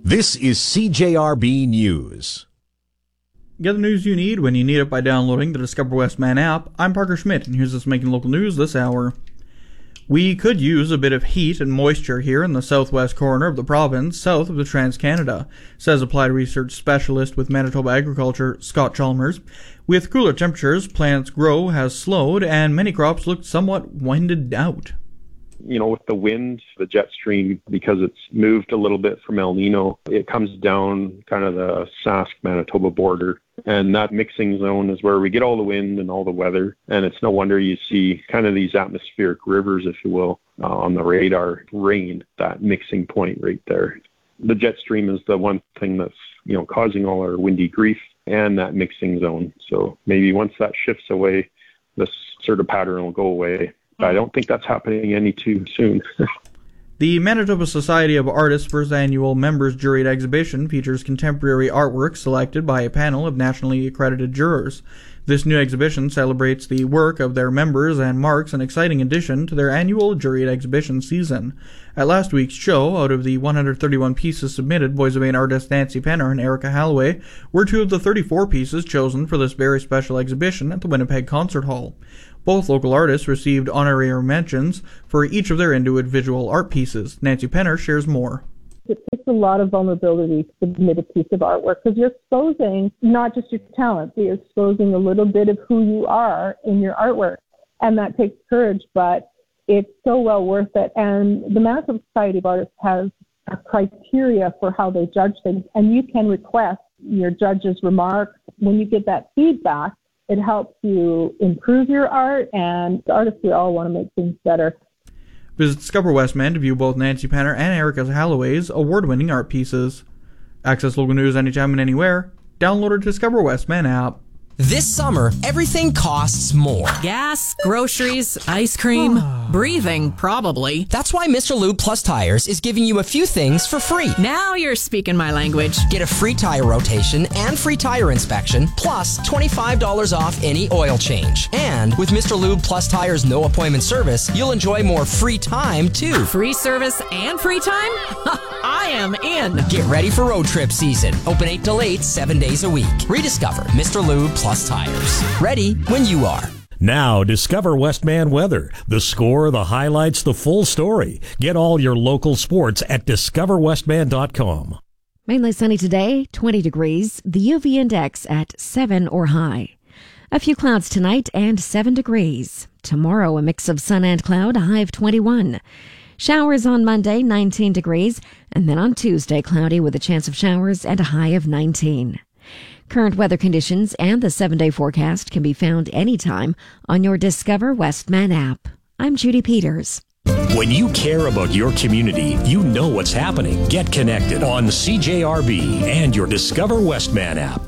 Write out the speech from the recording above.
This is CJRB News. Get the news you need when you need it by downloading the Discover Westman app. I'm Parker Schmidt, and here's what's making local news this hour. We could use a bit of heat and moisture here in the southwest corner of the province, south of the Trans-Canada, says applied research specialist with Manitoba Agriculture, Scott Chalmers. With cooler temperatures, plants' growth has slowed, and many crops look somewhat winded out. You know, with the wind, the jet stream, because it's moved a little bit from El Nino, it comes down kind of the Sask-Manitoba border. And that mixing zone is where we get all the wind and all the weather. And it's no wonder you see kind of these atmospheric rivers, if you will, on the radar rain, that mixing point right there. The jet stream is the one thing that's, causing all our windy grief and that mixing zone. So maybe once that shifts away, this sort of pattern will go away. I don't think that's happening any too soon. The Manitoba Society of Artists' first annual members juried exhibition features contemporary artwork selected by a panel of nationally accredited jurors. This new exhibition celebrates the work of their members and marks an exciting addition to their annual juried exhibition season. At last week's show, out of the 131 pieces submitted, Boys of Maine artists Nancy Penner and Erica Holloway were two of the 34 pieces chosen for this very special exhibition at the Winnipeg Concert Hall. Both local artists received honorary mentions for each of their individual art pieces. Nancy Penner shares more. It takes a lot of vulnerability to submit a piece of artwork because you're exposing not just your talent, but you're exposing a little bit of who you are in your artwork. And that takes courage, but it's so well worth it. And the Manitoba Society of Artists has a criteria for how they judge things, and you can request your judge's remarks. When you get that feedback, it helps you improve your art, and the artists, we all want to make things better. Visit Discover Westman to view both Nancy Penner and Erica Holloway's award-winning art pieces. Access local news anytime and anywhere. Download the Discover Westman app. This summer, everything costs more. Gas, groceries, ice cream, breathing, probably. That's why Mr. Lube Plus Tires is giving you a few things for free. Now you're speaking my language. Get a free tire rotation and free tire inspection, plus $25 off any oil change. And with Mr. Lube Plus Tires no appointment service, you'll enjoy more free time, too. Free service and free time? I am in. Get ready for road trip season. Open 8 till 8, 7 days a week. Rediscover Mr. Lube Plus Tires. Ready when you are. Now, discover Westman weather. The score, the highlights, the full story. Get all your local sports at discoverwestman.com. Mainly sunny today, 20 degrees. The UV index at 7 or high. A few clouds tonight and 7 degrees. Tomorrow, a mix of sun and cloud, a high of 21. Showers on Monday, 19 degrees. And then on Tuesday, cloudy with a chance of showers and a high of 19. Current weather conditions and the 7-day forecast can be found anytime on your Discover Westman app. I'm Judy Peters. When you care about your community, you know what's happening. Get connected on CJRB and your Discover Westman app.